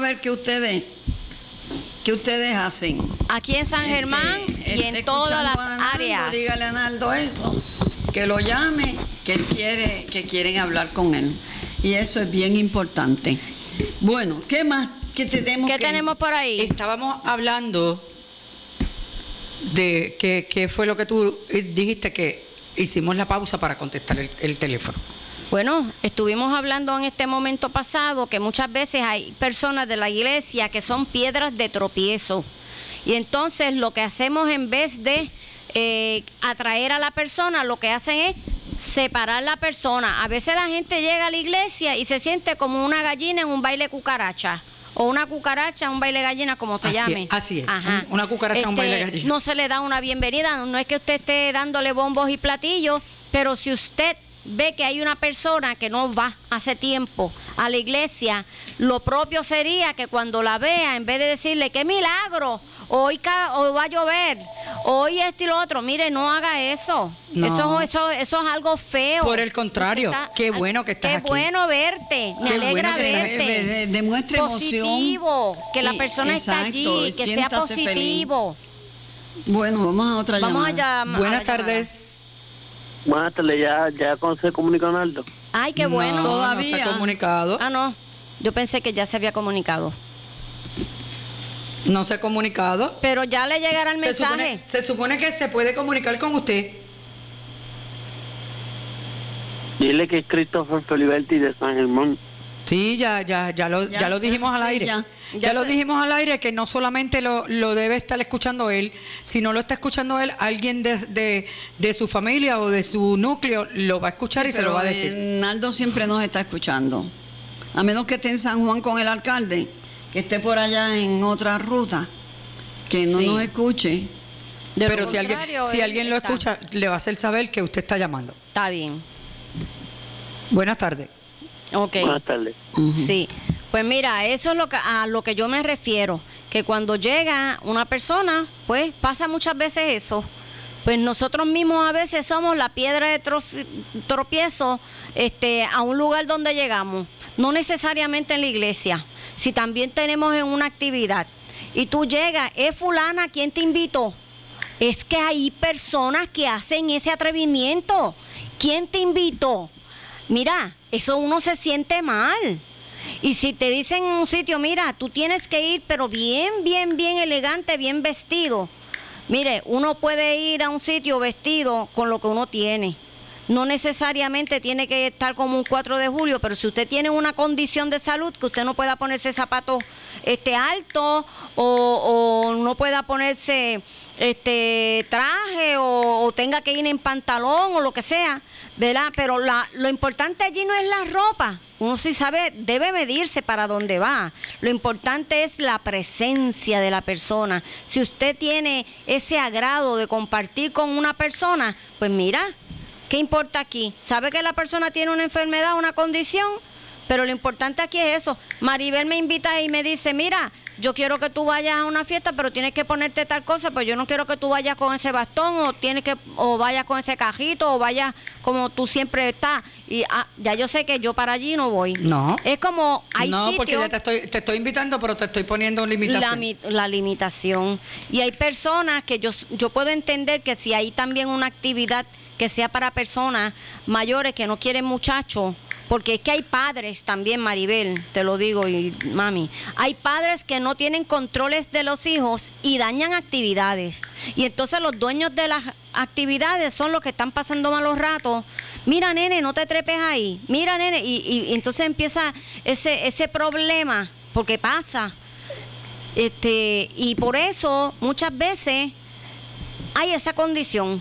ver qué ustedes hacen. Aquí en San Germán y en todas las áreas. Dígale a Naldo eso, que lo llame, que quieren hablar con él. Y eso es bien importante. Bueno, ¿qué más? ¿Qué tenemos por ahí? Estábamos hablando de qué fue lo que tú dijiste, que hicimos la pausa para contestar el teléfono. Bueno, estuvimos hablando en este momento pasado que muchas veces hay personas de la iglesia que son piedras de tropiezo. Y entonces lo que hacemos, en vez de atraer a la persona, lo que hacen es separar la persona. A veces la gente llega a la iglesia y se siente como una gallina en un baile cucaracha, o una cucaracha en un baile gallina, como se llame. Así es. Ajá. Una cucaracha en un baile gallina. No se le da una bienvenida, no es que usted esté dándole bombos y platillos, pero si usted ve que hay una persona que no va hace tiempo a la iglesia, lo propio sería que cuando la vea, en vez de decirle qué milagro, hoy va a llover, hoy esto y lo otro, mire, no haga eso. No. Eso es algo feo. Por el contrario, qué bueno que estás aquí. Qué bueno verte, me alegra verte. Demuestre positivo, emoción. que la persona está allí, que sea positivo. Feliz. Bueno, vamos a otra llamada. Buenas tardes. Buenas tardes, ya se comunicó Naldo. Ay, qué bueno. Todavía no se ha comunicado. No, yo pensé que ya se había comunicado. No se ha comunicado. Pero ya le llegará el mensaje. Se supone que se puede comunicar con usted. Dile que es Christopher Feliberti de San Germán. Sí, ya lo dijimos al aire. Ya lo dijimos al aire, que no solamente lo debe estar escuchando él, si no lo está escuchando él, alguien de su familia o de su núcleo lo va a escuchar y se lo va a decir. Naldo siempre nos está escuchando. A menos que esté en San Juan con el alcalde, que esté por allá en otra ruta, que no nos escuche. Pero si alguien lo escucha, le va a hacer saber que usted está llamando. Está bien. Buenas tardes. Okay. Buenas tardes. Sí, pues mira, eso es a lo que yo me refiero, que cuando llega una persona, pues pasa muchas veces eso, pues nosotros mismos a veces somos la piedra de tropiezo a un lugar donde llegamos, no necesariamente en la iglesia, si también tenemos en una actividad, y tú llegas, fulana, ¿quién te invitó? Es que hay personas que hacen ese atrevimiento. ¿Quién te invitó? Mira, eso uno se siente mal. Y si te dicen en un sitio, mira, tú tienes que ir, pero bien elegante, bien vestido. Mire, uno puede ir a un sitio vestido con lo que uno tiene. No necesariamente tiene que estar como un 4 de julio, pero si usted tiene una condición de salud, que usted no pueda ponerse zapatos altos o no pueda ponerse traje o tenga que ir en pantalón o lo que sea, ¿verdad? Pero lo importante allí no es la ropa. Uno sí sabe, debe medirse para dónde va. Lo importante es la presencia de la persona. Si usted tiene ese agrado de compartir con una persona, pues mira, ¿qué importa aquí? Sabe que la persona tiene una enfermedad, una condición, pero lo importante aquí es eso. Maribel me invita y me dice, mira, yo quiero que tú vayas a una fiesta, pero tienes que ponerte tal cosa, pues yo no quiero que tú vayas con ese bastón, o vayas con ese cajito, o vayas como tú siempre estás. Y ya yo sé que yo para allí no voy. No. Es como, hay no, porque ya te estoy invitando, pero te estoy poniendo limitación. La limitación. Y hay personas que yo puedo entender que si hay también una actividad que sea para personas mayores que no quieren muchachos, porque es que hay padres también, Maribel, te lo digo, y mami, hay padres que no tienen controles de los hijos y dañan actividades, y entonces los dueños de las actividades son los que están pasando malos ratos. Mira, nene, no te trepes ahí, mira, nene, y entonces empieza ese problema, porque pasa, y por eso muchas veces hay esa condición.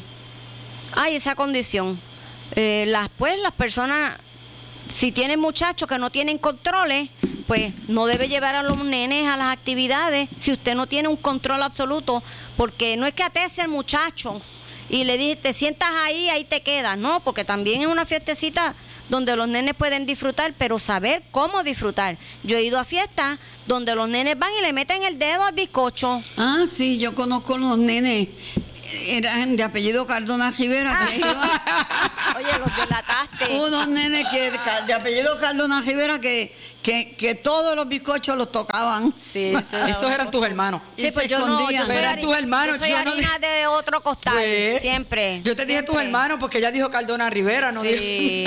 Las personas, si tienen muchachos que no tienen controles, pues no debe llevar a los nenes a las actividades si usted no tiene un control absoluto, porque no es que atese el muchacho y le dije, te sientas ahí te quedas, no, porque también es una fiestecita donde los nenes pueden disfrutar, pero saber cómo disfrutar. Yo he ido a fiestas donde los nenes van y le meten el dedo al bizcocho. Ah, sí, yo conozco los nenes. Eran de apellido Cardona Rivera, que iban Oye, los delataste. Unos nenes de apellido Cardona Rivera que todos los bizcochos los tocaban. Sí, esos eran tus hermanos. Sí, pues yo no, yo soy eran tus hermanos. Yo soy harina de otro costal, pues, siempre. Yo te dije tus hermanos porque ella dijo Cardona Rivera, ¿no? Sí,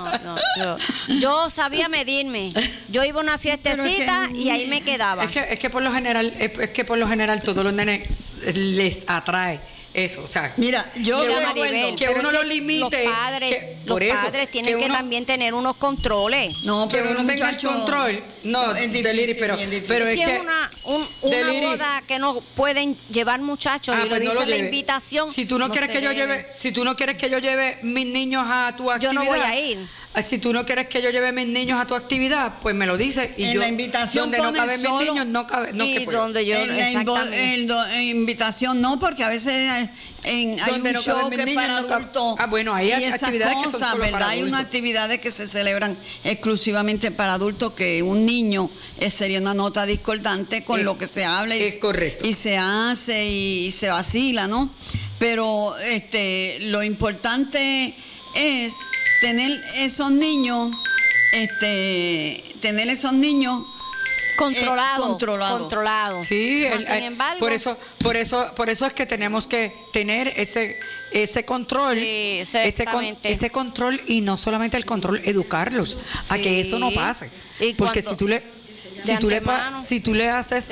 yo sabía medirme. Yo iba a una fiestecita y ahí me quedaba. Es que por lo general todos los nenes les atrae eso, o sea, mira, yo Maribel, que uno lo limite. Los padres tienen que también tener unos controles. No, que uno tenga el control. No, Deliris, pero es que una boda que no pueden llevar muchachos y pues lo no dice la invitación. Si tú no quieres que yo lleve mis niños a tu actividad, yo no voy a ir. Si tú no quieres que yo lleve mis niños a tu actividad, pues me lo dices y en la invitación donde no caben mis niños no cabe, no y que puedo. donde yo en invitación no, porque a veces hay un no show que es para adultos. Bueno, hay actividades que son solo ¿verdad? para Hay adultos. unas actividades que se celebran exclusivamente para adultos, que un niño sería una nota discordante con lo que se habla es correcto. Y se hace y se vacila, ¿no? Pero lo importante es tener esos niños controlados. Sí, sin embargo, por eso es que tenemos que tener ese control, sí, ese control, y no solamente el control, educarlos a que eso no pase, porque si tú le haces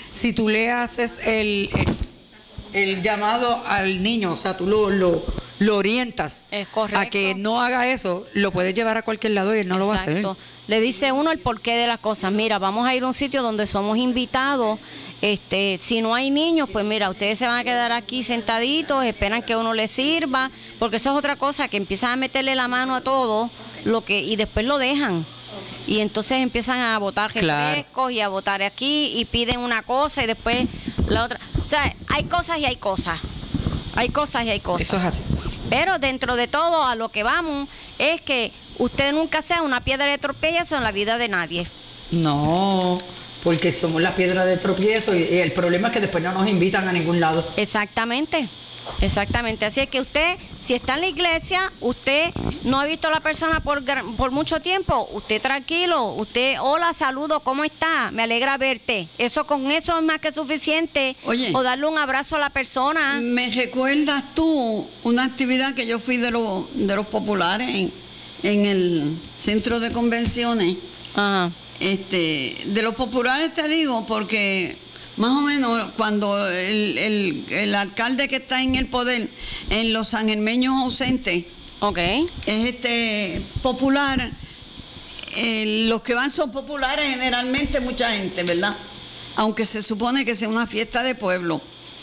el llamado al niño, o sea, tú lo orientas a que no haga eso, lo puedes llevar a cualquier lado y él no lo va a hacer. Le dice uno el porqué de las cosas. Mira, vamos a ir a un sitio donde somos invitados. Si no hay niños, pues mira, ustedes se van a quedar aquí sentaditos, esperan que uno les sirva, porque eso es otra cosa, que empiezan a meterle la mano a todo y después lo dejan. Y entonces empiezan a botar refrescos y a botar aquí y piden una cosa y después la otra. O sea, hay cosas y hay cosas. Hay cosas y hay cosas. Eso es así. Pero dentro de todo, a lo que vamos es que usted nunca sea una piedra de tropiezo en la vida de nadie. No, porque somos la piedra de tropiezo y el problema es que después no nos invitan a ningún lado. Exactamente. Así es que usted, si está en la iglesia, usted no ha visto a la persona por mucho tiempo, usted tranquilo, usted, hola, saludo, ¿cómo está? Me alegra verte. Con eso es más que suficiente. Oye, o darle un abrazo a la persona. ¿Me recuerdas tú una actividad que yo fui de los populares en el centro de convenciones? Ajá. De los populares te digo porque más o menos cuando el alcalde que está en el poder en los sangermeños ausentes, okay, es popular, los que van son populares generalmente, mucha gente, ¿verdad? Aunque se supone que sea una fiesta de pueblo.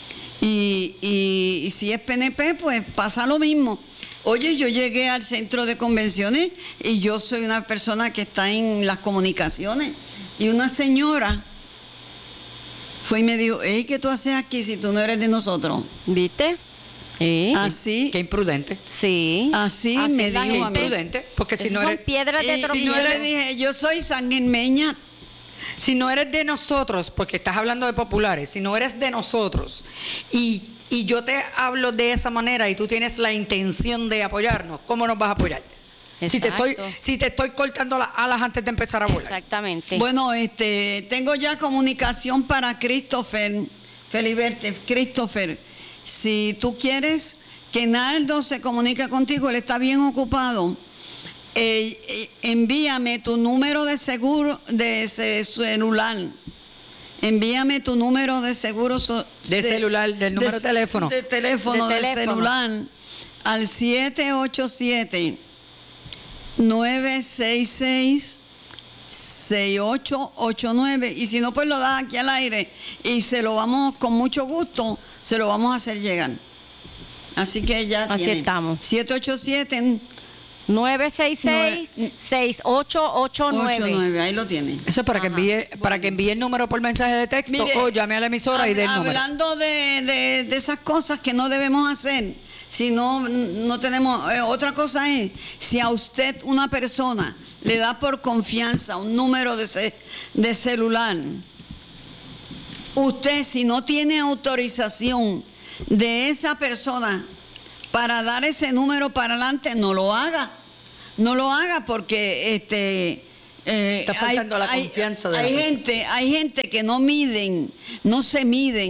Y si es PNP, pues pasa lo mismo. Oye, yo llegué al centro de convenciones y yo soy una persona que está en las comunicaciones, y una señora fue y me dijo, ¿qué tú haces aquí si tú no eres de nosotros? ¿Viste? ¿Sí? Así. Qué imprudente. Sí. Así me dijo. Qué imprudente. Porque si no son eres piedras de tropiezo. Si no le dije, yo soy sanguineña. Si no eres de nosotros, porque estás hablando de populares, si no eres de nosotros y yo te hablo de esa manera y tú tienes la intención de apoyarnos, ¿cómo nos vas a apoyar? Si te estoy cortando las alas antes de empezar a volar. Exactamente. Bueno, tengo ya comunicación para Christopher Feliberte. Christopher, si tú quieres que Naldo se comunique contigo, él está bien ocupado. Envíame tu número de seguro de celular. Envíame tu número de seguro celular, del número de teléfono. De teléfono. Celular al 787-966-6889, y si no, pues lo das aquí al aire y con mucho gusto se lo vamos a hacer llegar. Así que ya así tiene. Estamos. 787-966-6889. Ahí lo tiene. Eso es para que envíe el número por mensaje de texto. Mire, o llame a la emisora y dé el número. Hablando de esas cosas que no debemos hacer, si no tenemos, otra cosa es, si a usted una persona le da por confianza un número de celular, usted, si no tiene autorización de esa persona para dar ese número para adelante, no lo haga. No lo haga porque está faltando la confianza de hay gente que no se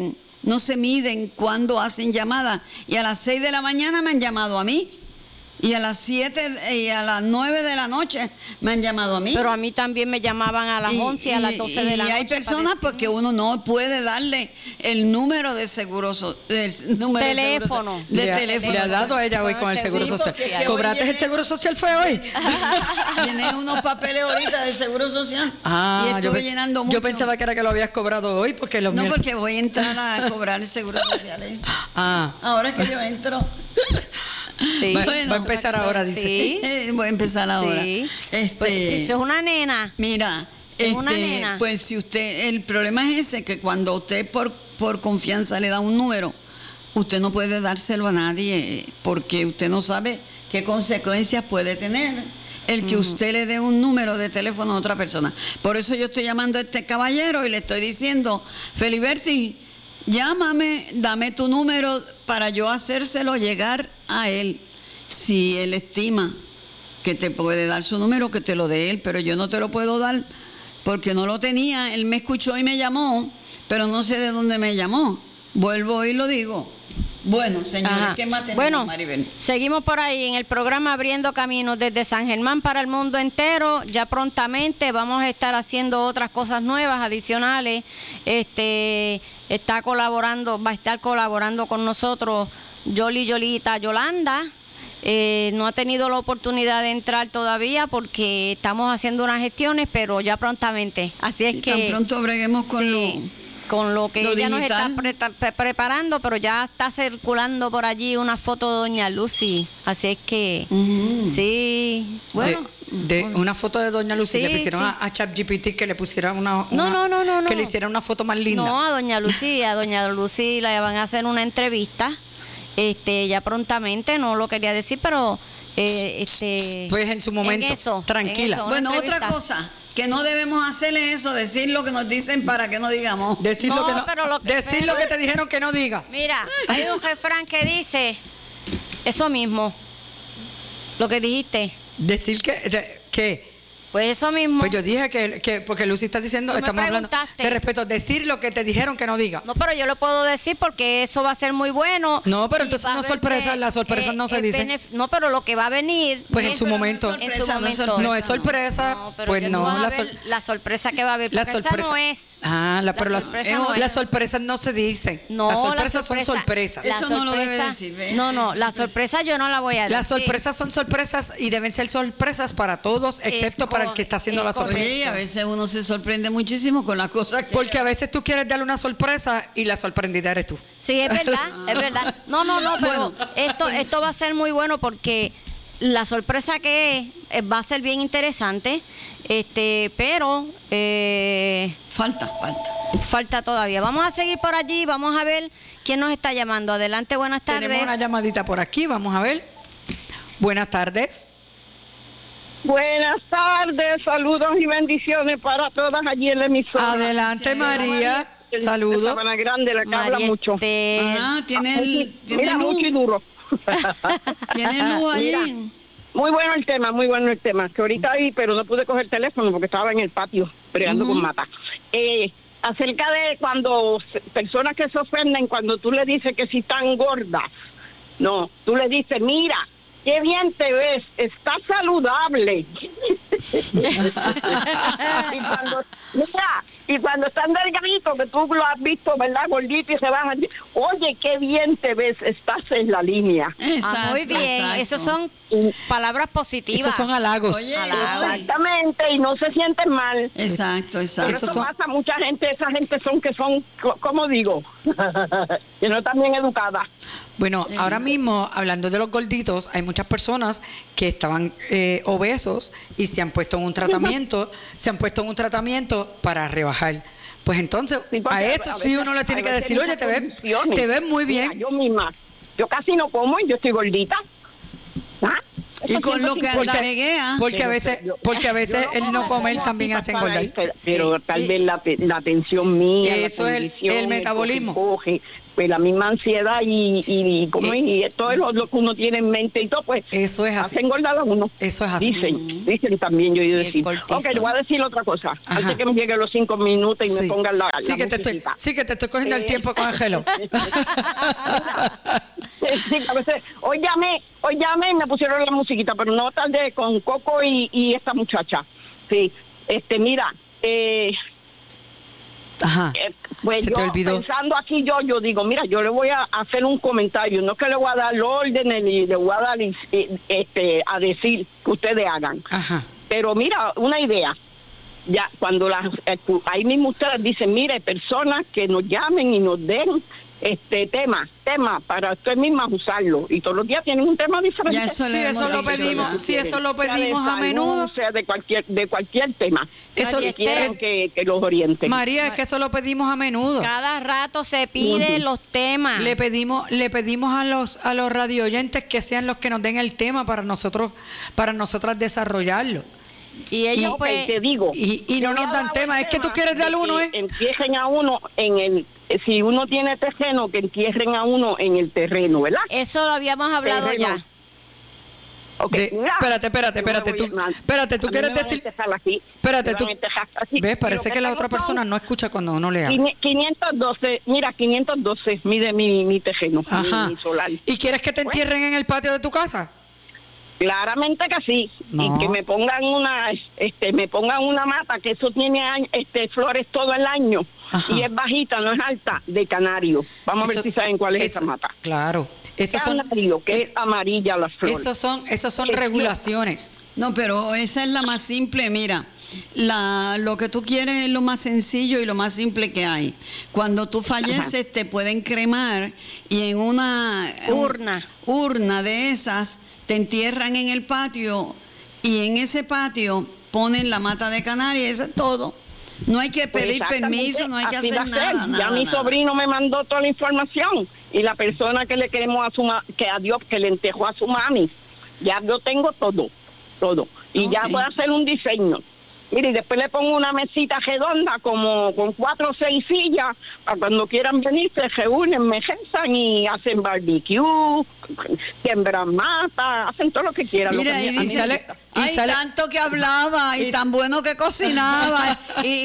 miden cuando hacen llamadas. Y a las 6 de la mañana me han llamado a mí. Y a las 7 y a las 9 de la noche me han llamado a mí. Pero a mí también me llamaban a las 11 y a las 12 de la noche. Y hay personas porque uno no puede darle el número de teléfono. Le ha dado a ella hoy con el seguro social. ¿Cobraste el seguro social fue hoy? Llené unos papeles ahorita de seguro social. Y estuve llenando mucho. Yo pensaba que era que lo habías cobrado hoy porque porque voy a entrar a cobrar el seguro social. Ahora es que yo entro. Sí. Va a empezar ahora, dice. Sí. Voy a empezar ahora. Sí. Pues, si sos una nena. Mira, una nena. Pues si usted, el problema es ese, que cuando usted por confianza le da un número, usted no puede dárselo a nadie porque usted no sabe qué consecuencias puede tener el que usted le dé un número de teléfono a otra persona. Por eso yo estoy llamando a este caballero y le estoy diciendo, Feliberti, llámame, dame tu número para yo hacérselo llegar a él. Si él estima que te puede dar su número, que te lo dé él, pero yo no te lo puedo dar porque no lo tenía. Él me escuchó y me llamó, pero no sé de dónde me llamó. Vuelvo y lo digo. Bueno, señores, ¿qué más tenemos, Maribel? Seguimos por ahí en el programa Abriendo Caminos desde San Germán para el mundo entero. Ya prontamente vamos a estar haciendo otras cosas nuevas, adicionales. Va a estar colaborando con nosotros Yolita Yolanda. No ha tenido la oportunidad de entrar todavía porque estamos haciendo unas gestiones, pero ya prontamente. Así es que tan pronto breguemos con lo que ella digital nos está preparando, pero ya está circulando por allí una foto de doña Lucy, así es que sí, bueno, una foto de doña Lucy, le pusieron a ChatGPT que le pusiera no, que le hiciera una foto más linda. No, a doña Lucy le van a hacer una entrevista, ya prontamente, no lo quería decir, pero pues en su momento, tranquila. Bueno, otra cosa que no debemos hacer es eso, decir lo que nos dicen para que no digamos. Decir lo que te dijeron que no digas. Mira, hay un refrán que dice eso mismo, lo que dijiste. Decir que pues eso mismo. Pues yo dije que porque Lucy está diciendo, estamos hablando de respeto, decir lo que te dijeron que no diga. No, pero yo lo puedo decir porque eso va a ser muy bueno. No, pero entonces no sorpresa, las sorpresas no se dicen. No, pero lo que va a venir. Pues en su momento. No es sorpresa. Pues no, la sorpresa que va a haber. La sorpresa no es. Pero las sorpresas no se dicen. No, las sorpresas son sorpresas. Eso no lo debe decir. No, la sorpresa yo no la voy a decir. Las sorpresas son sorpresas y deben ser sorpresas para todos, excepto para el que está haciendo la sorpresa. Oye, a veces uno se sorprende muchísimo con las cosas que... Porque a veces tú quieres darle una sorpresa y la sorprendida eres tú. Sí, es verdad. No, pero bueno, esto va a ser muy bueno porque la sorpresa que es va a ser bien interesante, pero falta todavía. Vamos a seguir por allí, vamos a ver quién nos está llamando. Adelante, buenas tardes. Tenemos una llamadita por aquí, vamos a ver. Buenas tardes. Buenas tardes, saludos y bendiciones para todas allí en la emisora. Adelante, María. Saludos. Sabana Grande, la que habla mucho. Tiene luz. Mucho y duro. Tiene luz allí. Muy bueno el tema, que ahorita ahí, pero no pude coger el teléfono porque estaba en el patio peleando con mata. Acerca de cuando personas que se ofenden, cuando tú le dices que si están gordas, no, tú le dices, mira, qué bien te ves, estás saludable. y cuando están delgaditos, que tú lo has visto, ¿verdad? Gordito y se bajan. Oye, qué bien te ves, estás en la línea. Exacto, muy bien, esos son palabras positivas. Esos son halagos. Oye, exactamente, y no se sienten mal. Exacto. Eso pasa, mucha gente, esa gente son, ¿cómo digo? Que no están bien educadas. Bueno, ahora mismo, hablando de los gorditos, hay muchas personas que estaban obesos y se han puesto en un tratamiento, para rebajar. Pues entonces, sí, a eso sí uno le tiene que decir, oye, te ves muy bien. Mira, yo misma, yo casi no como y yo estoy gordita. Y con lo que peguea. Porque a veces el no comer también hace engordar. Pero tal vez la tensión mía. Eso es el metabolismo. pues la misma ansiedad y todo lo que uno tiene en mente y todo, pues eso es así. hace engordar a uno. Eso es así. Dicen también, yo Sí, decir. Ok, le voy a decir otra cosa, Ajá. antes que me lleguen los 5 minutos y me pongan la sí que te estoy cogiendo el tiempo con Ángelo. Sí, a veces, hoy llamé y me pusieron la musiquita, pero no tardé con Coco y esta muchacha. Sí, mira, Ajá. Pues Se yo te olvidó. pensando aquí yo digo, mira, yo le voy a hacer un comentario, no es que le voy a dar órdenes ni le voy a dar a decir que ustedes hagan. Ajá. Pero mira, una idea. Ya cuando ahí mismo ustedes dicen, mire, personas que nos llamen y nos den tema para ustedes mismas usarlo, y todos los días tienen un tema diferente. Ya eso eso lo pedimos a menudo. O sea, de cualquier tema. Eso quieren que los orienten. María, es que eso lo pedimos a menudo. Cada rato se piden los temas. Le pedimos a los radio oyentes que sean los que nos den el tema para nosotras desarrollarlo. Y ellos pues te digo, y no nos dan tema. Es que tú quieres dar uno, Entierren a uno si uno tiene terreno, que entierren a uno en el terreno, ¿verdad? eso lo habíamos hablado Terreno. ya. Okay, Espérate, tú quieres decir. Espérate, tú. ¿Ves? Parece que la otra persona no escucha cuando uno le habla. 512 mide mi terreno, mi solar. ¿Y quieres que te entierren en el patio de tu casa? Claramente que sí. No. Y que me pongan una mata, que eso tiene flores todo el año. Ajá. Y es bajita, no es alta, de canario. Vamos a ver si saben cuál es esa mata. Claro. Canario, que es amarilla las flores. Esos son regulaciones. No, pero esa es la más simple, mira. Lo que tú quieres es lo más sencillo y lo más simple que hay. Cuando tú falleces, te pueden cremar y en una urna de esas te entierran en el patio, y en ese patio ponen la mata de canaria, y eso es todo. No hay que pedir permiso, no hay que hacer nada. Ya mi sobrino me mandó toda la información, y la persona que le queremos a Dios, que le enterró a su mami, ya yo tengo todo. Y ya voy a hacer un diseño. Mire, y después le pongo una mesita redonda como con 4 o 6 sillas, para cuando quieran venir se reúnen, me rezan y hacen barbecue, siembran mata, hacen todo lo que quieran. Mira, tanto que hablaba y tan bueno que cocinaba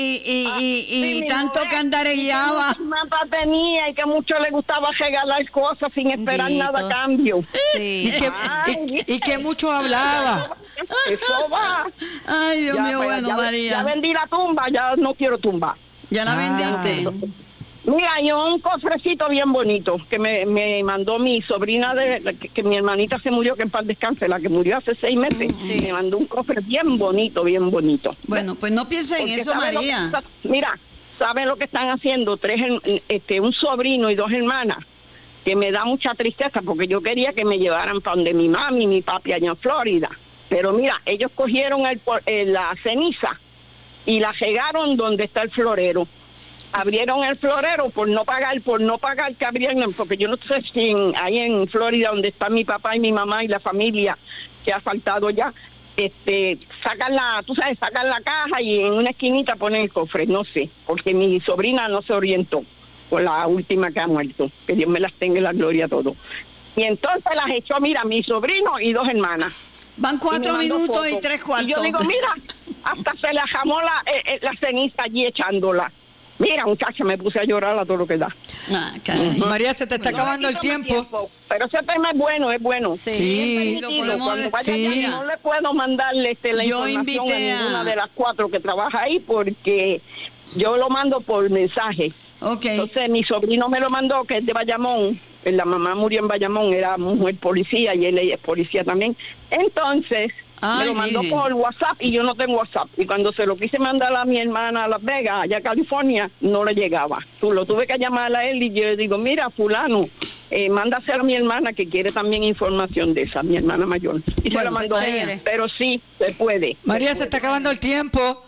y tanto que andaregueaba. Mata tenía y que mucho le gustaba regalar cosas sin esperar nada a cambio. Sí. Y que mucho hablaba. Eso va. Ay, Dios mío, bueno, María. Ya vendí la tumba, ya no quiero tumba. ¿Ya la vendiste? Mira, yo un cofrecito bien bonito que me mandó mi sobrina, que mi hermanita se murió, que en paz descanse, la que murió hace 6 meses. Sí. Me mandó un cofre bien bonito. Bueno, pues no pienses en eso, María. Mira, ¿saben lo que están haciendo? Un sobrino y 2 hermanas, que me da mucha tristeza, porque yo quería que me llevaran para donde mi mami y mi papi allá en Florida. Pero mira, ellos cogieron la ceniza y la regaron donde está el florero. Abrieron el florero por no pagar que abrieron, porque yo no sé si ahí en Florida, donde está mi papá y mi mamá y la familia que ha faltado ya, sacan la caja y en una esquinita ponen el cofre, no sé, porque mi sobrina no se orientó con la última que ha muerto, que Dios me las tenga en la gloria todo. Y entonces las echó, mira, mi sobrino y 2 hermanas. Van 4 minutos y 3 cuartos. Y yo digo, mira, hasta se le jamó la ceniza allí echándola. Mira, muchacha, me puse a llorar a todo lo que da. María, se te está acabando el tiempo. Pero ese tema es bueno. Sí, lo podemos decir. No le puedo mandarle la información a ninguna de las 4 que trabaja ahí, porque yo lo mando por mensaje. Okay. Entonces mi sobrino me lo mandó, que es de Bayamón. La mamá murió en Bayamón, era mujer policía y él es policía también. Entonces me lo mandó por WhatsApp y yo no tengo WhatsApp. Y cuando se lo quise mandar a mi hermana a Las Vegas, allá a California, no le llegaba. Lo tuve que llamar a él y yo le digo, mira, fulano, mándaselo a mi hermana que quiere también información de esa, mi hermana mayor. Y se la mandó a ella, pero sí, se puede. María, se está acabando el tiempo.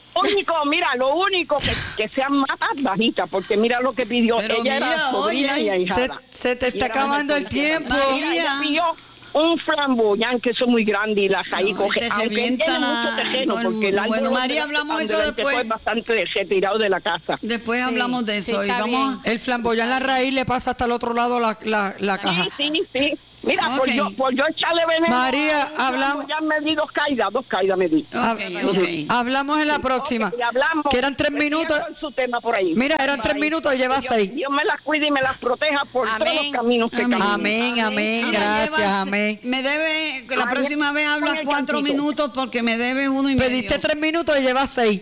Lo único que sean matas bajitas, porque mira lo que pidió. Pero ella mira, era sobrina y ahijada. Se te está acabando el tiempo. Ella pidió un flamboyán, que eso es muy grande y la raíz coge, se aunque revienta tiene mucho terreno, porque el árbol bueno, María, hablamos de eso después. Es bastante retirado de la casa. Después hablamos de eso. Y vamos el flamboyán, la raíz le pasa hasta el otro lado la caja. Sí. Mira, por yo echarle veneno. María, hablamos. Ya me di dos caídas me di. Okay. Hablamos en la próxima. Hablamos, que eran 3 minutos. Su tema por ahí. Mira, eran 3 minutos y lleva 6. Dios me las cuide y me las proteja por todos los caminos que camino. Amén. Gracias, amén. Me debe, la próxima vez hablas 4 minutos porque me debes 1 y medio. Pediste 3 minutos y llevas 6.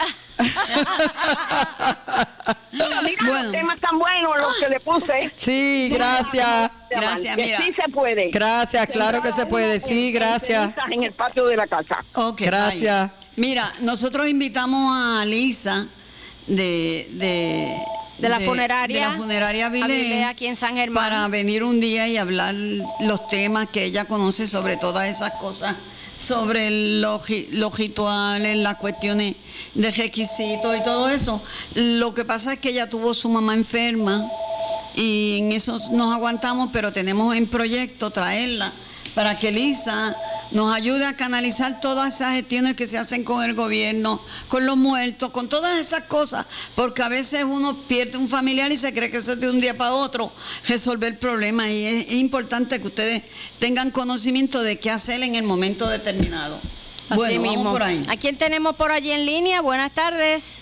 Mira, los temas tan buenos los que le puse. Sí, gracias. Gracias, mira. Sí se puede. Gracias, claro que se puede. Sí, gracias. En el patio de la casa. Okay, gracias. Bye. Mira, nosotros invitamos a Lisa de la funeraria Vilén, aquí en San Germán, para venir un día y hablar los temas que ella conoce sobre todas esas cosas, sobre los rituales, las cuestiones de requisitos y todo eso. Lo que pasa es que ella tuvo su mamá enferma y en eso nos aguantamos, pero tenemos en proyecto traerla para que Lisa nos ayude a canalizar todas esas gestiones que se hacen con el gobierno, con los muertos, con todas esas cosas, porque a veces uno pierde un familiar y se cree que eso es de un día para otro resolver el problema, y es importante que ustedes tengan conocimiento de qué hacer en el momento determinado. Así bueno, mismo. vamos por ahí. ¿A quién tenemos por allí en línea? Buenas tardes.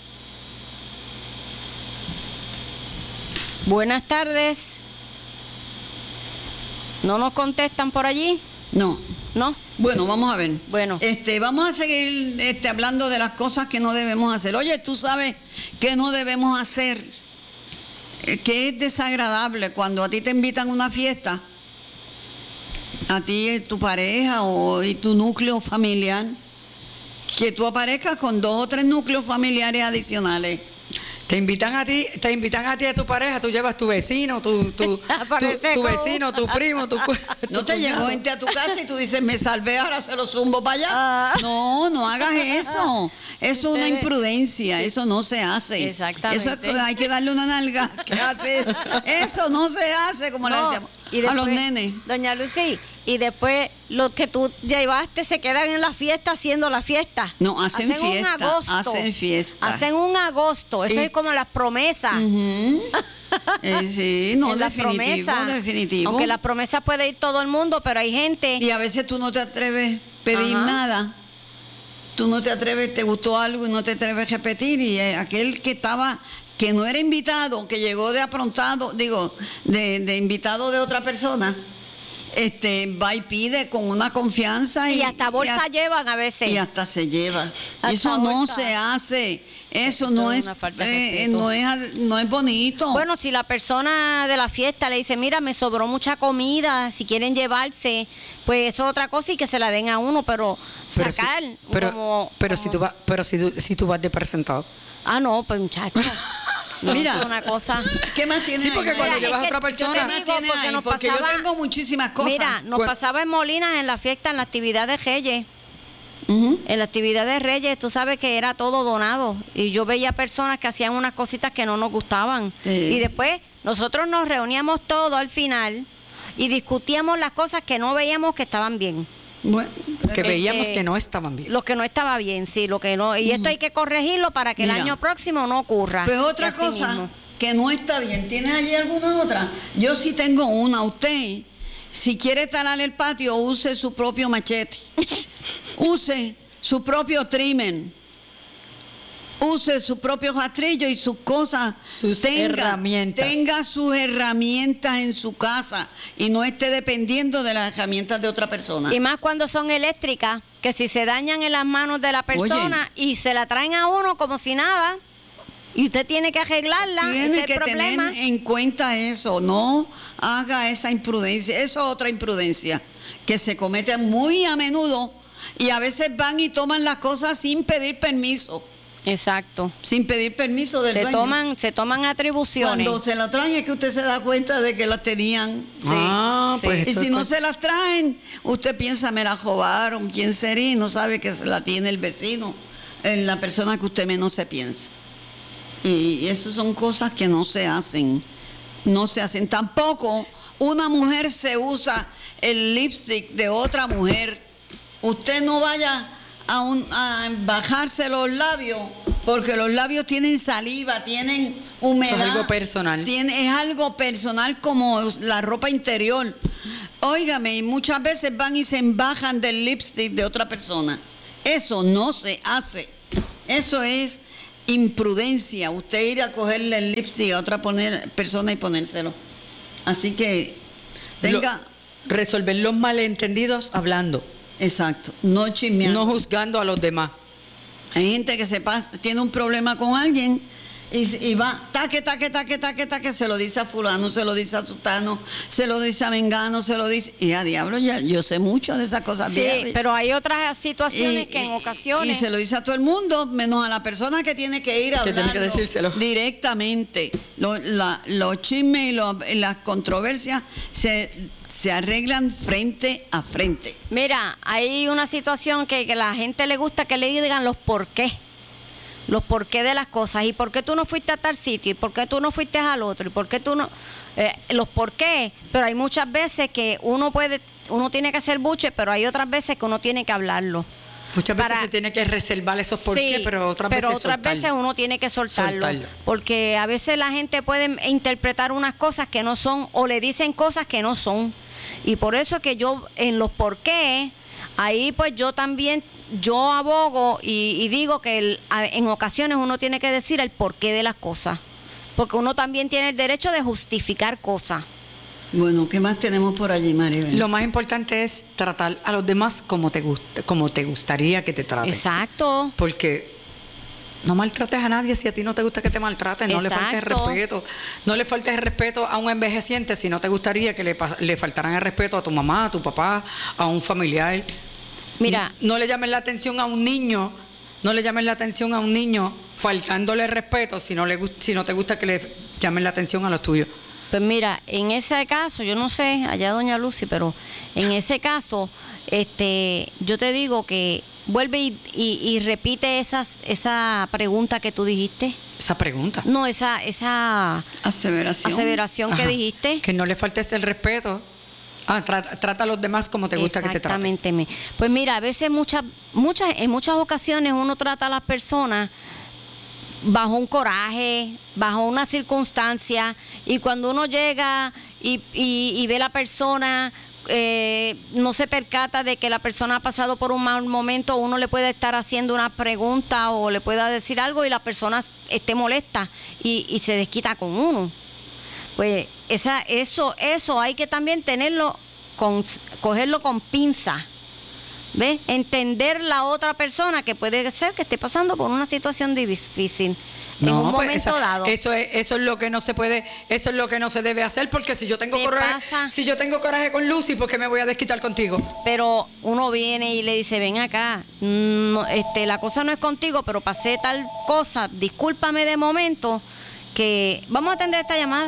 Buenas tardes. ¿No nos contestan por allí? No. Bueno, vamos a ver. Bueno. Vamos a seguir hablando de las cosas que no debemos hacer. Oye, tú sabes que no debemos hacer, que es desagradable cuando a ti te invitan a una fiesta, a ti, tu pareja y tu núcleo familiar, que tú aparezcas con 2 o 3 núcleos familiares adicionales. Te invitan a ti a tu pareja, tú llevas tu vecino, tu vecino, tu primo, no te llegó gente a tu casa y tú dices, me salvé, ahora se lo zumbo para allá. No hagas eso. Eso es una imprudencia, eso no se hace. Exactamente. Eso hay que darle una nalga. ¿Qué hace eso? Eso no se hace, como le decíamos a los nenes. Doña Lucy, y después los que tú llevaste se quedan en la fiesta haciendo la fiesta. No, hacen fiesta. Hacen un agosto. Eso es como las promesas. Sí, no, definitivo. Aunque la promesa puede ir todo el mundo, pero hay gente. Y a veces tú no te atreves a pedir nada. Tú no te atreves, te gustó algo y no te atreves a repetir. Y aquel que no era invitado, que llegó de aprontado, de invitado de otra persona, va y pide con una confianza y hasta bolsa llevan a veces, y hasta se lleva. Eso no se hace. Eso no es una falta de respeto. No es bonito. Bueno, si la persona de la fiesta le dice, mira, me sobró mucha comida, si quieren llevarse, pues eso es otra cosa, y que se la den a uno, pero sacar si tú vas de presentado. No, pues muchacho. Mira, una cosa. ¿Qué más tienes? Sí, porque cuando llevas a otra persona. Porque yo tengo muchísimas cosas. Mira, nos pasaba en Molinas en la fiesta, en la actividad de Reyes. En la actividad de Reyes, tú sabes que era todo donado. Y yo veía personas que hacían unas cositas que no nos gustaban. Sí. Y después nosotros nos reuníamos todos al final y discutíamos las cosas que no veíamos que estaban bien. Bueno, que veíamos que no estaban bien. Lo que no estaba bien, sí, lo que no. Y esto hay que corregirlo para que el año próximo no ocurra. Pues otra cosa que no está bien. ¿Tienes allí alguna otra? Yo sí tengo una. Usted, si quiere talar el patio, use su propio machete. Use su propio trimmer. Use su propio rastrillo y sus cosas, herramientas. Tenga sus herramientas en su casa y no esté dependiendo de las herramientas de otra persona. Y más cuando son eléctricas, que si se dañan en las manos de la persona y se la traen a uno como si nada, y usted tiene que arreglarla. Tiene que tener en cuenta eso, no haga esa imprudencia. Eso es otra imprudencia que se comete muy a menudo, y a veces van y toman las cosas sin pedir permiso. Exacto. Sin pedir permiso del dueño. Se toman atribuciones. Cuando se las traen es que usted se da cuenta de que las tenían. Sí. Pues y si no se las traen, usted piensa, me las robaron, ¿quién sería? Y no sabe que se la tiene el vecino, la persona que usted menos se piensa. Y eso son cosas que no se hacen. No se hacen. Tampoco una mujer se usa el lipstick de otra mujer, usted no vaya a bajarse los labios, porque los labios tienen saliva, tienen humedad. Es algo personal. Es algo personal como la ropa interior. Óigame, y muchas veces van y se embajan del lipstick de otra persona. Eso no se hace. Eso es imprudencia. Usted ir a cogerle el lipstick a otra persona y ponérselo. Así que resolver los malentendidos hablando. Exacto, no chismeando. No juzgando a los demás. Hay gente que tiene un problema con alguien y va, taque, se lo dice a fulano, se lo dice a sutano, se lo dice a mengano, se lo dice... Y a diablo, ya yo sé mucho de esas cosas. Sí, pero hay otras situaciones que en ocasiones... Y se lo dice a todo el mundo, menos a la persona que tiene que ir a hablarlo tiene que decírselo directamente. Los chismes y las controversias se arreglan frente a frente. Mira, hay una situación que a la gente le gusta que le digan los por qué de las cosas, y por qué tú no fuiste a tal sitio, y por qué tú no fuiste al otro, y por qué tú no... los por qué, pero hay muchas veces que uno tiene que hacer buche, pero hay otras veces que uno tiene que hablarlo. Muchas veces se tiene que reservar esos por qué, pero otras veces uno tiene que soltarlo. Porque a veces la gente puede interpretar unas cosas que no son, o le dicen cosas que no son. Y por eso que yo, en los por qué, ahí pues yo abogo y digo que en ocasiones uno tiene que decir el porqué de las cosas. Porque uno también tiene el derecho de justificar cosas. Bueno, ¿qué más tenemos por allí, Maribel? Lo más importante es tratar a los demás como te gustaría que te traten. Exacto. Porque no maltrates a nadie si a ti no te gusta que te maltraten. No le faltes el respeto. No le faltes el respeto a un envejeciente si no te gustaría que le faltaran el respeto a tu mamá, a tu papá, a un familiar. Mira, no le llames la atención a un niño. No le llames la atención a un niño faltándole respeto si no te gusta que le llamen la atención a los tuyos. Pues mira, en ese caso, yo no sé, allá doña Lucy, pero en ese caso, yo te digo que vuelve y repite esa pregunta que tú dijiste. ¿Esa pregunta? No, esa aseveración que dijiste. Que no le faltes el respeto. Trata a los demás como te gusta que te traten. Exactamente. Pues mira, a veces en muchas ocasiones uno trata a las personas bajo un coraje, bajo una circunstancia, y cuando uno llega y ve a la persona, no se percata de que la persona ha pasado por un mal momento, uno le puede estar haciendo una pregunta o le pueda decir algo y la persona esté molesta y se desquita con uno. Pues eso hay que también cogerlo con pinza. ¿Ves? Entender la otra persona, que puede ser que esté pasando por una situación difícil en un momento dado. Eso es lo que no se puede, eso es lo que no se debe hacer, porque si yo tengo coraje con Lucy, ¿por qué me voy a desquitar contigo? Pero uno viene y le dice, ven acá, la cosa no es contigo, pero pasé tal cosa, discúlpame de momento, que vamos a atender esta llamada.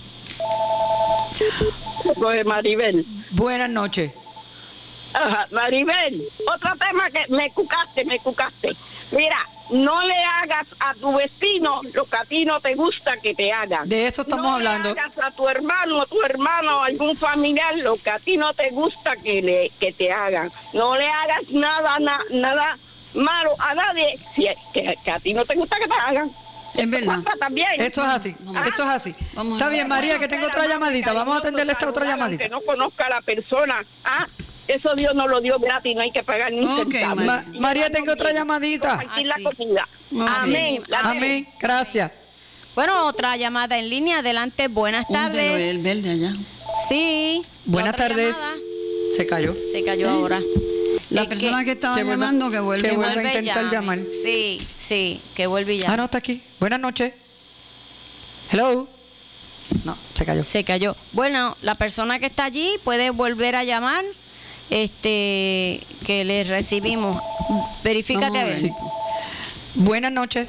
Pues Maribel. Buenas noches. Ajá, Maribel, otro tema que me cucaste. Mira, no le hagas a tu vecino lo que a ti no te gusta que te hagan. De eso estamos hablando. No le hagas a tu hermano, algún familiar lo que a ti no te gusta que te hagan. No le hagas nada malo a nadie que a ti no te gusta que te hagan. Es verdad. También. Eso es así. Está bien, María, que tengo otra llamadita. Vamos a atenderle esta otra llamadita. Que no conozca a la persona. Eso Dios nos lo dio gratis, no hay que pagar ni un centavo. María, tengo otra llamadita. Compartir la comida. Amén. Amén. Gracias. Bueno, otra llamada en línea. Adelante, buenas tardes. El verde allá. Sí. Buenas tardes. Llamada. Se cayó ahora. La persona que estaba llamando que vuelve a intentar llamar. Sí, que vuelve ya. No está aquí. Buenas noches. Hello. No, se cayó. Bueno, la persona que está allí puede volver a llamar. Que le recibimos. Verifícate a ver. Sí. Buenas noches.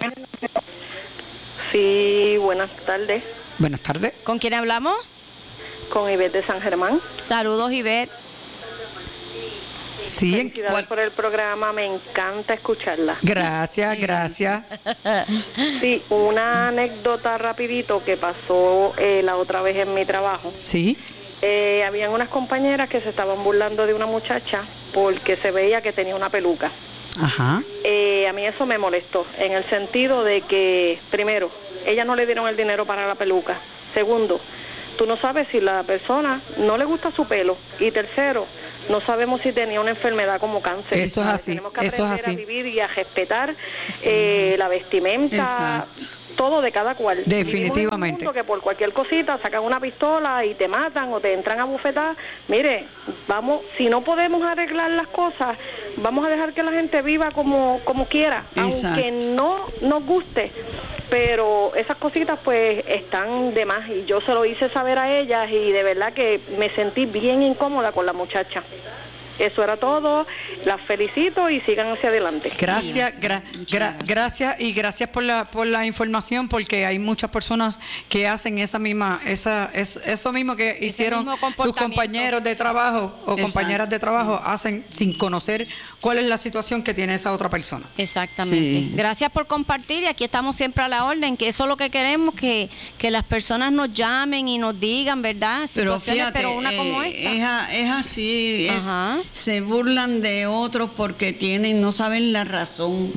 Sí, buenas tardes. Buenas tardes. ¿Con quién hablamos? Con Ivette de San Germán. Saludos, Ivette. Sí, felicidades por el programa, me encanta escucharla. Gracias. Sí, una anécdota rapidito que pasó la otra vez en mi trabajo. Sí. Habían unas compañeras que se estaban burlando de una muchacha porque se veía que tenía una peluca. Ajá. A mí eso me molestó, en el sentido de que, primero, ella no le dieron el dinero para la peluca. Segundo, tú no sabes si la persona no le gusta su pelo. Y tercero, no sabemos si tenía una enfermedad como cáncer. Eso es así, Tenemos que eso es aprender así. a vivir y a respetar la vestimenta. Exacto. Todo de cada cual. Definitivamente. Vivimos en un mundo que por cualquier cosita sacan una pistola y te matan o te entran a bufetar. Mire, vamos, si no podemos arreglar las cosas, vamos a dejar que la gente viva como quiera, Exacto. aunque no nos guste. Pero esas cositas pues están de más y yo se lo hice saber a ellas y de verdad que me sentí bien incómoda con la muchacha. Eso era todo, las felicito y sigan hacia adelante. Gracias, gracias y gracias por la información, porque hay muchas personas que hacen eso mismo que hicieron mismo tus comportamiento. compañeros de trabajo o Exacto, compañeras de trabajo, hacen sin conocer cuál es la situación que tiene esa otra persona. Exactamente. Sí. Gracias por compartir y aquí estamos siempre a la orden, que eso es lo que queremos, que las personas nos llamen y nos digan, ¿verdad? Pero Situaciones, fíjate, pero una como esta. es así, Ajá. se burlan de otros porque no saben la razón.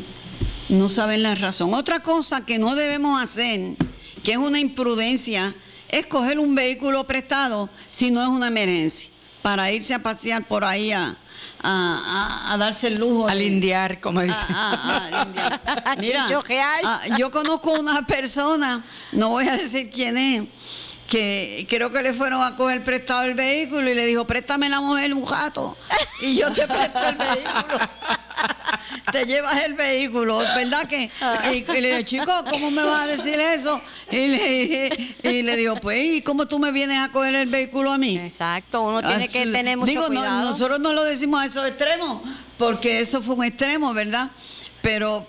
Otra cosa que no debemos hacer, que es una imprudencia, es coger un vehículo prestado si no es una emergencia, para irse a pasear por ahí a darse el lujo. Al indiar, como dicen. Lindiar. Mira, Chinchojear. yo conozco una persona, no voy a decir quién es, que creo que le fueron a coger prestado el vehículo y le dijo, préstame la mujer un jato y yo te presto el vehículo. Te llevas el vehículo, ¿verdad que? Y le digo, chico, ¿cómo me vas a decir eso? Y le digo, pues, ¿y cómo tú me vienes a coger el vehículo a mí? Exacto, uno tiene que tener mucho Digo, cuidado. nosotros no lo decimos a esos extremos, porque eso fue un extremo, ¿verdad? Pero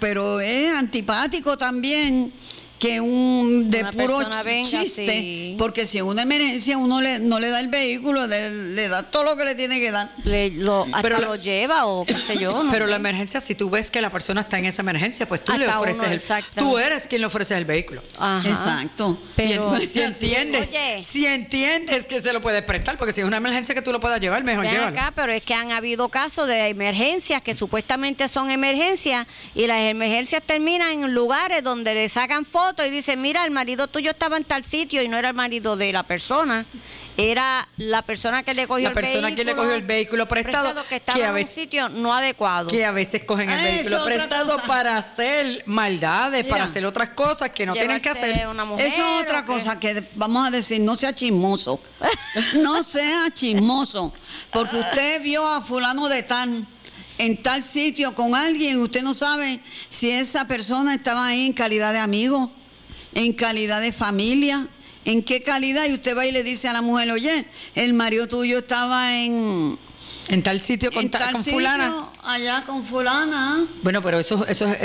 es antipático también que de Una puro persona venga, chiste, sí. porque si en una emergencia uno no le da el vehículo, le da todo lo que le tiene que dar. Hasta lo lleva o qué sé yo. No Pero sé. la emergencia, si tú ves que la persona está en esa emergencia, pues tú le Hasta ofreces uno, exacto. tú eres quien le ofreces el vehículo. Ajá. Exacto. Pero- si entiendes, Oye. si entiendes que se lo puedes prestar, porque si es una emergencia que tú lo puedas llevar, mejor Ven llévalo. acá, pero es que han habido casos de emergencias que supuestamente son emergencias y las emergencias terminan en lugares donde le sacan fotos y dicen, mira, el marido tuyo estaba en tal sitio y no era el marido de la persona, era la persona que le cogió La persona que le cogió el vehículo prestado, que estaba que a en un veces- sitio no adecuado. Que a veces cogen el Ah, vehículo eso es otra prestado cosa. para hacer maldades, Mira. para hacer otras cosas que no tienen que Llevarse hacer. una mujer, Eso es otra ¿o qué? cosa que vamos a decir, no sea chismoso. No sea chismoso. Porque usted vio a fulano de tal en tal sitio con alguien, usted no sabe si esa persona estaba ahí en calidad de amigo, en calidad de familia, en qué calidad, y usted va y le dice a la mujer, oye, el marido tuyo estaba en tal sitio con, tal con sitio, fulana. allá con fulana. Bueno, pero eso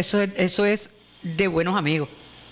es de buenos amigos.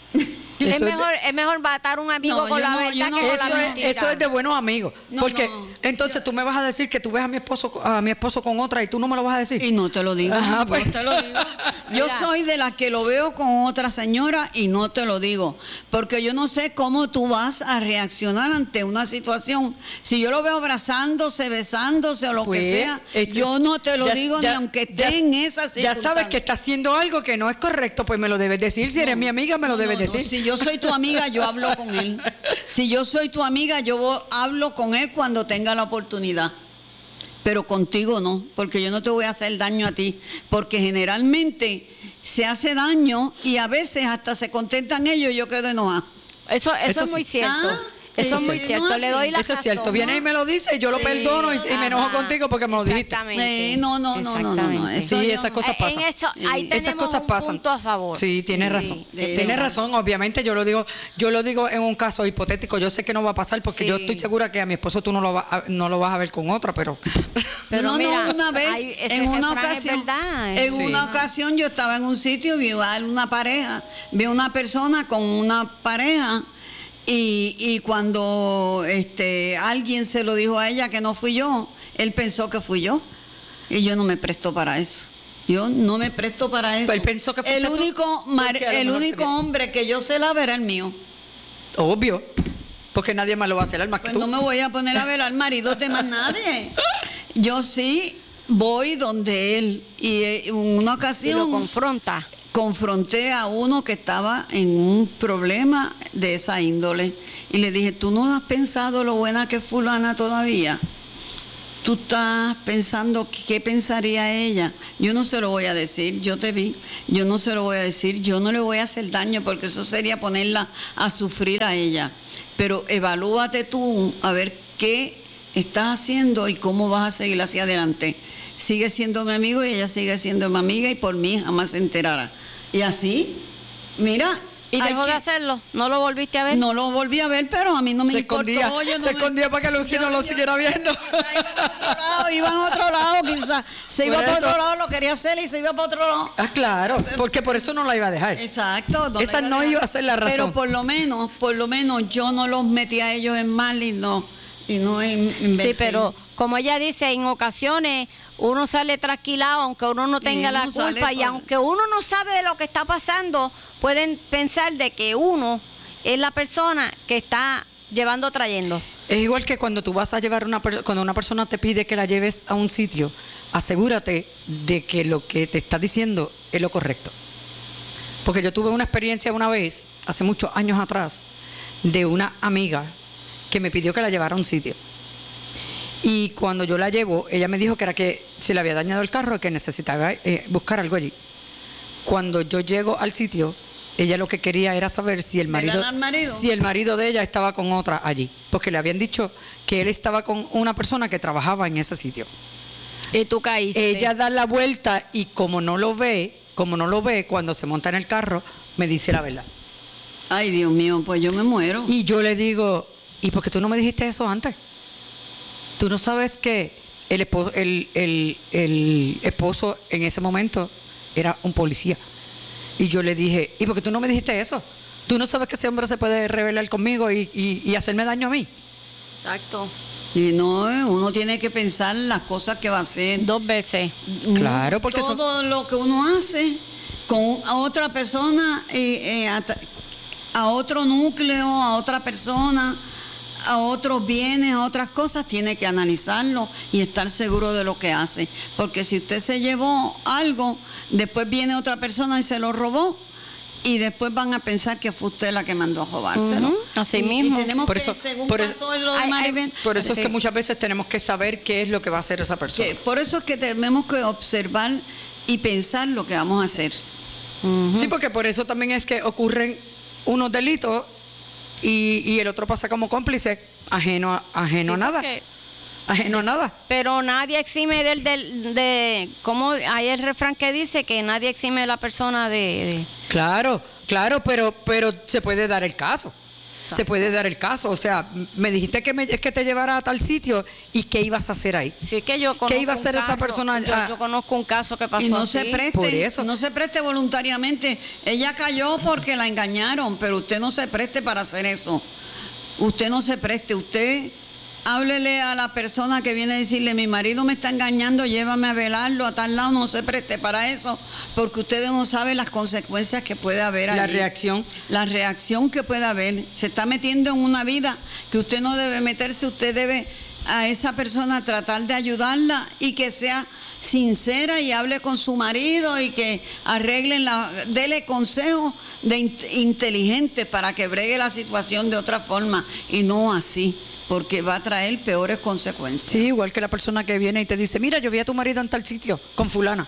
Es Eso mejor matar a un amigo No, con yo la no- verdad yo no- que con la mentira. eso es de buenos amigos. No, Porque no. entonces tú me vas a decir que tú ves a mi esposo con otra y tú no me lo vas a decir. Y no te lo digo, Ajá, no pues. te lo digo. Yo Mira. soy de las que lo veo con otra señora y no te lo digo, porque yo no sé cómo tú vas a reaccionar ante una situación. Si yo lo veo abrazándose, besándose o lo Pues, que sea, eso- yo no te lo ya- digo ya- ni aunque esté ya- en esa Ya circunstancia. sabes que está haciendo algo que no es correcto, pues me lo debes decir. Si eres mi amiga, me lo debes No, no, decir. si yo soy tu amiga, yo hablo con él. Si yo soy tu amiga, hablo con él cuando tenga la oportunidad. Pero contigo no, porque yo no te voy a hacer daño a ti, porque generalmente se hace daño y a veces hasta se contentan ellos y yo quedo enojada. Eso Eso es muy sí. cierto. Ah, Eso es sí, muy sí, cierto. no, Le sí. doy la Eso es razón. cierto. Viene y me lo dice, yo lo Sí, perdono y me enojo ajá. contigo porque me lo dijiste. Exactamente. No. Exactamente. Eso Sí, yo esas no- cosas pasan. En eso, ahí tenemos Esas cosas un pasan. punto a favor. Sí, tienes Sí. razón. Sí. Tienes razón. Obviamente yo lo digo en un caso hipotético. Yo sé que no va a pasar porque Sí. yo estoy segura que a mi esposo tú no lo vas a ver con otra, pero Pero no, mira, una vez, hay- ese en una refrán es ocasión, verdad. en Sí. una ocasión yo estaba en un sitio, vi a una pareja, vi una persona con una pareja y cuando alguien se lo dijo a ella que no fui yo, él pensó que fui yo y yo no me presto para eso. Yo no me presto para eso. Él pensó que fuiste el tú, único porque a lo el mejor único sería- hombre que yo celaba era el mío. obvio. Porque nadie más lo va a hacer más que pues tú. no me voy a poner a velar maridos de más nadie. Yo sí voy donde él. Y en una ocasión... Y lo confronta. Confronté a uno que estaba en un problema de esa índole. Y le dije, ¿tú no has pensado lo buena que es fulana todavía? Tú estás pensando qué pensaría ella. Yo no se lo voy a decir, yo te vi, yo no se lo voy a decir, yo no le voy a hacer daño porque eso sería ponerla a sufrir a ella. Pero evalúate tú a ver qué estás haciendo y cómo vas a seguir hacia adelante. Sigue siendo mi amigo y ella sigue siendo mi amiga y por mí jamás se enterará. Y así, mira... ¿Y dejó de hacerlo? ¿No lo volviste a ver? No lo volví a ver, pero a mí no me importó. Se escondía para que Lucy no lo siguiera viendo. Iba a otro lado, quizás. Se iba para otro lado, lo quería hacer y se iba para otro lado. Ah, claro, porque por eso no la iba a dejar. Exacto. Esa no iba a ser la razón. Pero por lo menos yo no los metí a ellos en mal y no invertí. Sí, pero como ella dice, en ocasiones uno sale trasquilado aunque uno no tenga la culpa y aunque uno no sabe de lo que está pasando, pueden pensar de que uno es la persona que está llevando, trayendo. Es igual que cuando tú vas a llevar cuando una persona te pide que la lleves a un sitio, asegúrate de que lo que te está diciendo es lo correcto. Porque yo tuve una experiencia una vez, hace muchos años atrás, de una amiga que me pidió que la llevara a un sitio. Y cuando yo la llevo, ella me dijo que era que se le había dañado el carro y que necesitaba buscar algo allí. Cuando yo llego al sitio, ella lo que quería era saber si el marido de ella estaba con otra allí. Porque le habían dicho que él estaba con una persona que trabajaba en ese sitio. Y tú caíste. Ella da la vuelta y como no lo ve, cuando se monta en el carro, me dice la verdad. Ay, Dios mío, pues yo me muero. Y yo le digo, ¿y por qué tú no me dijiste eso antes? Tú no sabes que el esposo en ese momento era un policía. Y yo le dije, ¿y por qué tú no me dijiste eso? Tú no sabes que ese hombre se puede rebelar conmigo y hacerme daño a mí. Exacto. Y no, uno tiene que pensar las cosas que va a hacer. 2 veces. Claro, porque todo lo que uno hace a otra persona, a otro núcleo, a otra persona, a otros bienes, a otras cosas, tiene que analizarlo y estar seguro de lo que hace. Porque si usted se llevó algo, después viene otra persona y se lo robó, y después van a pensar que fue usted la que mandó a robárselo. Así mismo. Y tenemos según pasó lo de Maribel. Por eso es que muchas veces tenemos que saber qué es lo que va a hacer esa persona. Por eso es que tenemos que observar y pensar lo que vamos a hacer. Sí, porque por eso también es que ocurren unos delitos y el otro pasa como cómplice, ajeno a nada. Ajeno a nada. Pero nadie exime de como hay el refrán que dice que nadie exime a la persona de... Claro, pero se puede dar el caso. Exacto. Se puede dar el caso. O sea, me dijiste que te llevara a tal sitio y ¿qué ibas a hacer ahí? Sí, es que yo conozco ¿qué iba a hacer esa persona? Yo conozco un caso que pasó y no así. se preste, por eso. No se preste voluntariamente. Ella cayó porque la engañaron, pero usted no se preste para hacer eso. Usted no se preste, usted... Háblele a la persona que viene a decirle, mi marido me está engañando, llévame a velarlo a tal lado, no se preste para eso, porque ustedes no saben las consecuencias que puede haber allí. La reacción que puede haber. Se está metiendo en una vida que usted no debe meterse, usted debe a esa persona tratar de ayudarla y que sea sincera y hable con su marido y que arreglen dele consejos inteligentes para que bregue la situación de otra forma y no así, porque va a traer peores consecuencias. Sí, igual que la persona que viene y te dice, mira, yo vi a tu marido en tal sitio con fulana.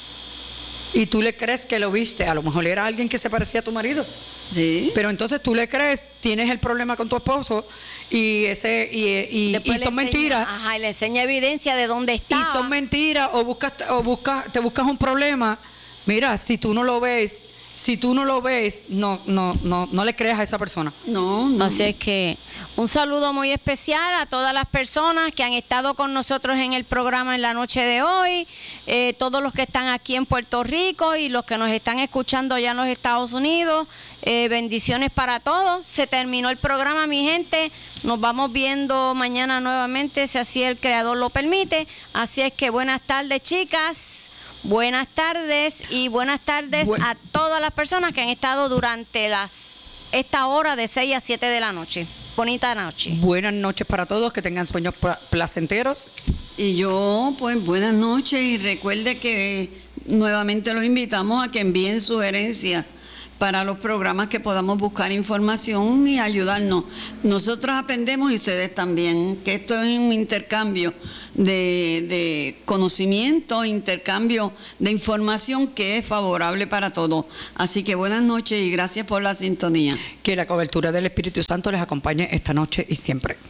Y tú le crees que lo viste. A lo mejor era alguien que se parecía a tu marido. Sí. Pero entonces tú le crees, tienes el problema con tu esposo y son mentiras. Ajá, y le enseña evidencia de dónde está. Y son mentiras te buscas un problema. Mira, si tú no lo ves, no le creas a esa persona. No. Así es que un saludo muy especial a todas las personas que han estado con nosotros en el programa en la noche de hoy, todos los que están aquí en Puerto Rico y los que nos están escuchando allá en los Estados Unidos. Bendiciones para todos. Se terminó el programa, mi gente. Nos vamos viendo mañana nuevamente, si así el Creador lo permite. Así es que buenas tardes, chicas. Buenas tardes y buenas tardes a todas las personas que han estado durante esta hora de 6 a 7 de la noche. bonita noche. Buenas noches para todos, que tengan sueños placenteros. Y yo, pues, buenas noches, y recuerde que nuevamente los invitamos a que envíen sugerencias para los programas, que podamos buscar información y ayudarnos. Nosotros aprendemos y ustedes también, que esto es un intercambio de conocimiento, intercambio de información que es favorable para todos. Así que buenas noches y gracias por la sintonía. Que la cobertura del Espíritu Santo les acompañe esta noche y siempre.